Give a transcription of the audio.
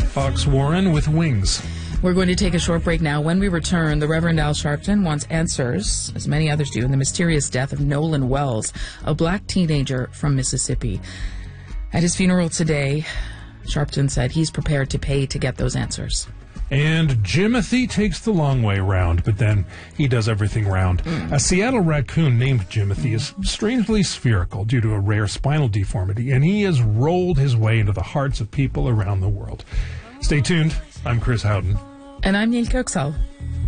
Fox Warren with Wings. We're going to take a short break now. When we return, the Reverend Al Sharpton wants answers, as many others do, in the mysterious death of Nolan Wells, a black teenager from Mississippi. At his funeral today, Sharpton said he's prepared to pay to get those answers. And Jimothy takes the long way round, but then he does everything round. A Seattle raccoon named Jimothy is strangely spherical due to a rare spinal deformity, and he has rolled his way into the hearts of people around the world. Stay tuned. I'm Chris Howden. And I'm Neil Kirksall.